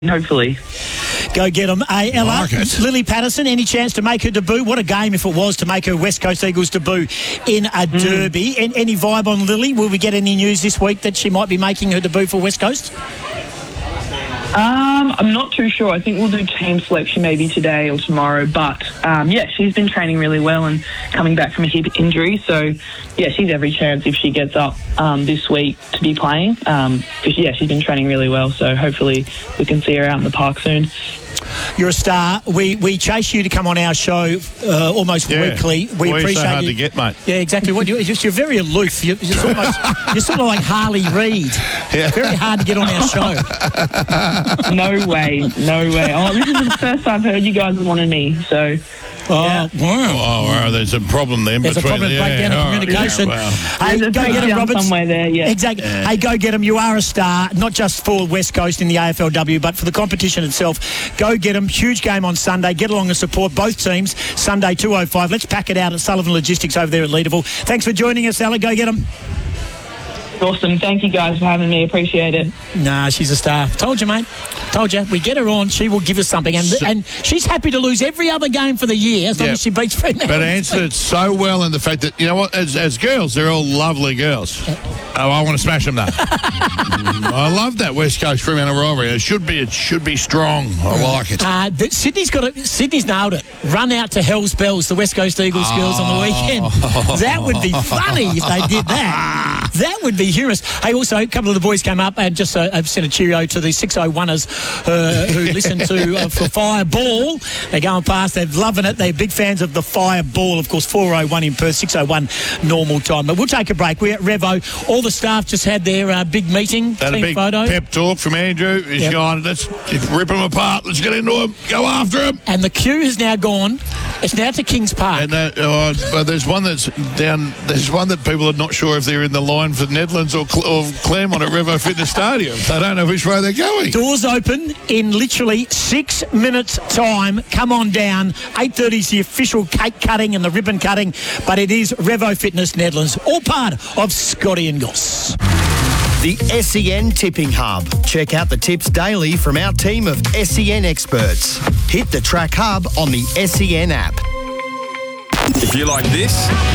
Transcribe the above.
hopefully. Go get them. Ella, like it. Lily Patterson, any chance to make her debut? What a game if it was to make her West Coast Eagles debut in a derby. Any vibe on Lily? Will we get any news this week that she might be making her debut for West Coast? I'm not too sure. I think we'll do team selection maybe today or tomorrow. But, she's been training really well and coming back from a hip injury. So, she's every chance if she gets up this week to be playing. Because, she's been training really well. So, hopefully we can see her out in the park soon. You're a star. We chase you to come on our show almost weekly. We appreciate so hard you. to get, mate. Yeah, exactly. You're very aloof. You're sort of like Harley Reid. Yeah. Very hard to get on our show. No way. Oh, this is the first I've heard you guys wanted me. So, wow. Oh, wow, there's a problem then. There's a problem, breakdown of communication. Hey, there's a go get breakdown him, Roberts. somewhere there, yeah. Exactly. Yeah. Hey, go get him. You are a star, not just for West Coast in the AFLW, but for the competition itself. Go get him. Huge game on Sunday. Get along and support both teams. Sunday, 2:05. Let's pack it out at Sullivan Logistics over there at Leederville. Thanks for joining us, Ella. Go get him. Awesome. Thank you guys for having me. Appreciate it. Nah, she's a star. Told you, mate. Told you. We get her on, she will give us something. And she's happy to lose every other game for the year as long as she beats Fremantle. But answered it so well in the fact that, you know what, as girls, they're all lovely girls. Oh, I want to smash them, though. I love that West Coast Fremantle rivalry. It should be strong. I like it. Sydney's nailed it. Run out to Hell's Bells, the West Coast Eagles girls on the weekend. That would be funny if they did that. That would be humorous. Hey, also, a couple of the boys came up and just sent a cheerio to the 601ers who listen to for Fireball. They're going past. They're loving it. They're big fans of the Fireball. Of course, 4:01 in Perth, 6:01 normal time. But we'll take a break. We're at Revo. All the staff just had their big meeting. Had team a big photo. pep talk from Andrew. He's gone, let's rip them apart. Let's get into them. Go after them. And the queue has now gone. It's now to Kings Park. And but there's one that's down. There's one that people are not sure if they're in the line for Nedlands or Claremont at Revo Fitness Stadium. They don't know which way they're going. Doors open in literally 6 minutes' time. Come on down. 8:30 is the official cake cutting and the ribbon cutting, but it is Revo Fitness Nedlands, all part of Scotty and Goss. The SEN Tipping Hub. Check out the tips daily from our team of SEN experts. Hit the Track Hub on the SEN app. If you like this,